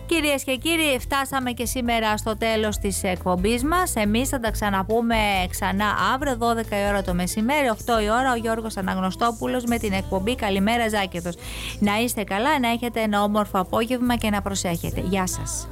Κυρίες και κύριοι, φτάσαμε και σήμερα στο τέλος της εκπομπής μας. Εμείς θα τα ξαναπούμε ξανά αύριο 12 η ώρα το μεσημέρι, 8 η ώρα ο Γιώργος Αναγνωστόπουλος με την εκπομπή Καλημέρα Ζάκεδος. Να είστε καλά, να έχετε ένα όμορφο απόγευμα και να προσέχετε. Γεια σας.